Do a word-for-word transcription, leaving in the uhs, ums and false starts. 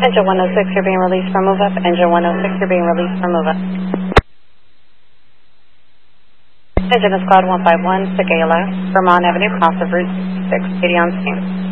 Engine one oh six, you're being released from move up. Engine one oh six, you're being released from move up. Engine is Cloud one five one, Sagala, Vermont Avenue, cross of Route six, eighty on scene.